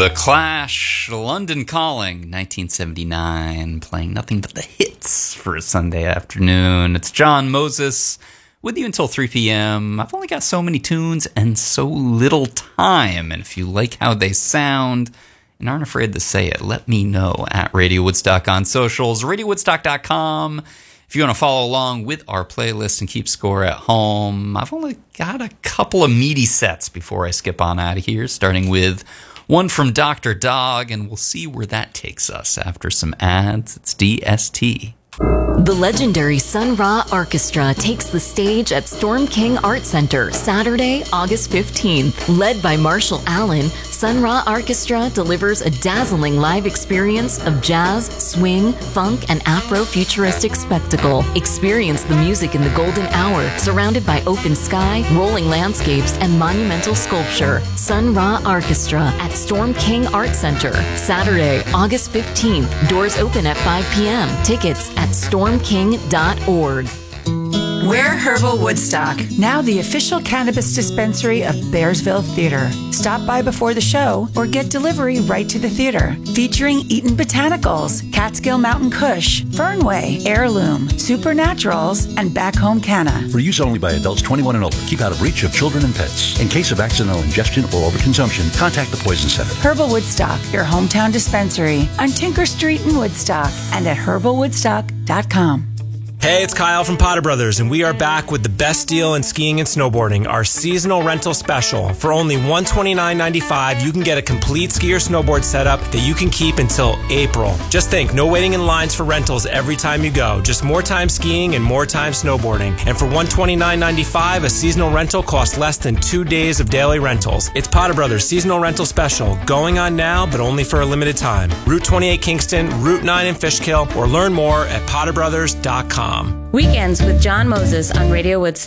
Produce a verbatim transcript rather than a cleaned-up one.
The Clash, London Calling, nineteen seventy-nine, playing nothing but the hits for a Sunday afternoon. It's John Moses with you until three p.m. I've only got so many tunes and so little time, and if you like how they sound and aren't afraid to say it, let me know at Radio Woodstock on socials, radio woodstock dot com. If you want to follow along with our playlist and keep score at home, I've only got a couple of meaty sets before I skip on out of here, starting with one from Doctor Dog, and we'll see where that takes us after some ads. It's D S T. The legendary Sun Ra Orchestra takes the stage at Storm King Art Center Saturday, August fifteenth. Led by Marshall Allen, Sun Ra Orchestra delivers a dazzling live experience of jazz, swing, funk, and Afro-futuristic spectacle. Experience the music in the golden hour, surrounded by open sky, rolling landscapes, and monumental sculpture. Sun Ra Orchestra at Storm King Art Center, Saturday, August fifteenth. Doors open at five p.m. Tickets at storm king dot org. We're Herbal Woodstock, now the official cannabis dispensary of Bearsville Theater. Stop by before the show or get delivery right to the theater. Featuring Eaton Botanicals, Catskill Mountain Kush, Fernway, Heirloom, Supernaturals, and Back Home Canna. For use only by adults twenty-one and older. Keep out of reach of children and pets. In case of accidental ingestion or overconsumption, contact the Poison Center. Herbal Woodstock, your hometown dispensary on Tinker Street in Woodstock and at herbal woodstock dot com. Hey, it's Kyle from Potter Brothers, and we are back with the best deal in skiing and snowboarding, our seasonal rental special. For only one hundred twenty-nine dollars and ninety-five cents, you can get a complete ski or snowboard setup that you can keep until April. Just think, no waiting in lines for rentals every time you go. Just more time skiing and more time snowboarding. And for one hundred twenty-nine dollars and ninety-five cents, a seasonal rental costs less than two days of daily rentals. It's Potter Brothers Seasonal Rental Special, going on now, but only for a limited time. Route twenty-eight Kingston, Route nine in Fishkill, or learn more at potter brothers dot com. Weekends with John Moses on Radio Woodstock.